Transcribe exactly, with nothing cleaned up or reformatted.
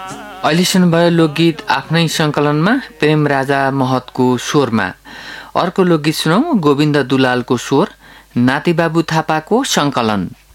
अहिले सुन्नुभयो लोकगीत आफ्नै सङ्कलनमा प्रेम राजा महतको स्वरमा। अर्को लोकगीत सुनौ गोविन्द दुलालको स्वर, नातिबाबु थापाको सङ्कलन।